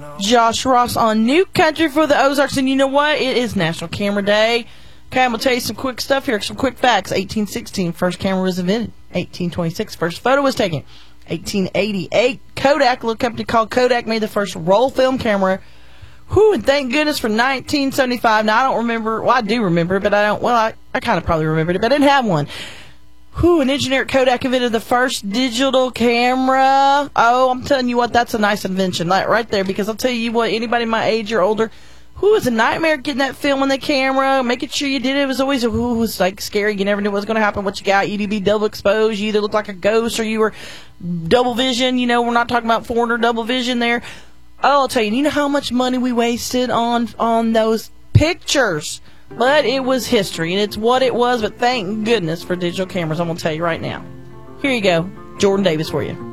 Josh Ross on New Country for the Ozarks. And you know what? It is National Camera Day. Okay, I'm going to tell you some quick stuff here, some quick facts. 1816, first camera was invented. 1826, first photo was taken. 1888, Kodak, a little company called Kodak, made the first roll film camera. Whew, and thank goodness for 1975. Now, I don't remember, well, I do remember it, but I don't, well, I kind of probably remembered it, but I didn't have one. Whew, an engineer at Kodak invented the first digital camera. Oh, I'm telling you what, that's a nice invention, like right there, because I'll tell you what, anybody my age or older, who was a nightmare getting that film on the camera, making sure you did it. It was always, it was like scary. You never knew what was going to happen, what you got. You'd be double exposed. You either looked like a ghost or you were double vision. You know, we're not talking about foreigner double vision there. Oh, I'll tell you, you know how much money we wasted on those pictures? But it was history, and it's what it was, but thank goodness for digital cameras, I'm going to tell you right now. Here you go, Jordan Davis for you.